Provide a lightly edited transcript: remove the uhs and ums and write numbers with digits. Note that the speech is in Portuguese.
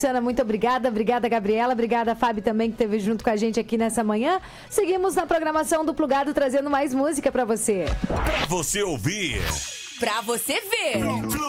Luciana, muito obrigada. Obrigada, Gabriela. Obrigada, Fábio, também, que esteve junto com a gente aqui nessa manhã. Seguimos na programação do Plugado, trazendo mais música pra você. Pra você ouvir. Pra você ver.